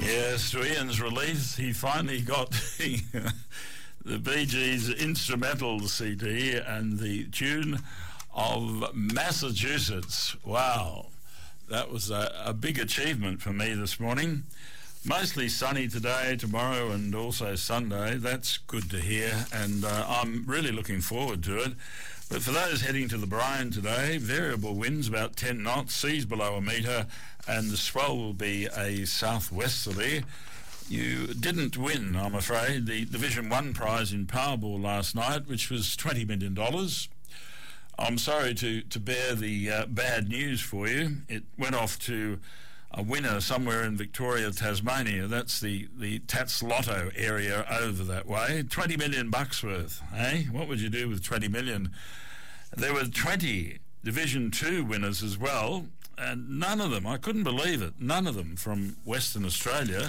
Yes, to Ian's relief, he finally got the Bee Gees instrumental CD and the tune of Massachusetts. Wow, that was a big achievement for me this morning. Mostly sunny today, tomorrow, and also Sunday. That's good to hear, and I'm really looking forward to it. But for those heading to the Brine today, variable winds about 10 knots, seas below a metre, and the swell will be a southwesterly. You didn't win, I'm afraid, the Division 1 prize in Powerball last night, which was $20 million. I'm sorry to bear the bad news for you. It went off to a winner somewhere in Victoria, Tasmania. That's the Tats Lotto area over that way. $20 million worth, eh? What would you do with $20 million? There were 20 Division 2 winners as well, and none of them, I couldn't believe it, none of them from Western Australia.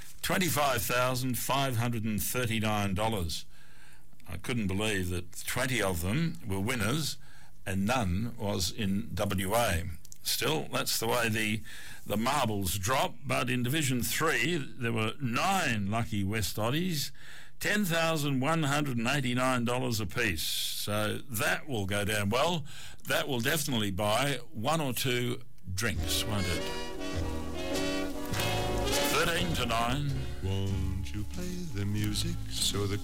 $25,539. I couldn't believe that 20 of them were winners and none was in WA. Still, that's the way the marbles drop. But in Division 3, there were 9 lucky West Oddies, $10,189 apiece. So that will go down well. That will definitely buy 1 or 2 drinks, won't it? 13 to 9. Won't you play the music so the